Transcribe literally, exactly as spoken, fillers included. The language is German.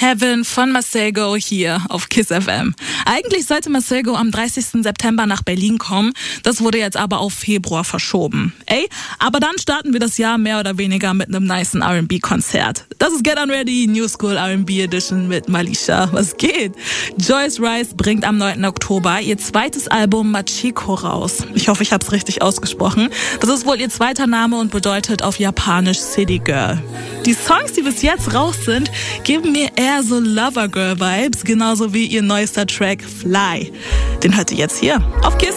Heaven von Masego hier auf Kiss F M. Eigentlich sollte Masego am dreißigsten September nach Berlin kommen. Das wurde jetzt aber auf Februar verschoben. Ey, aber dann starten wir das Jahr mehr oder weniger mit einem nicen R and B-Konzert. Das ist Get On Ready, New School R and B Edition mit Malisha. Was geht? Joyce Rice bringt am neunten Oktober ihr zweites Album Machiko raus. Ich hoffe, ich habe es richtig ausgesprochen. Das ist wohl ihr zweiter Name und bedeutet auf Japanisch City Girl. Die Songs, die bis jetzt raus sind, geben mir eher so Lover Girl Vibes, genauso wie ihr neuester Track Fly. Den hört ihr jetzt hier auf Kiss.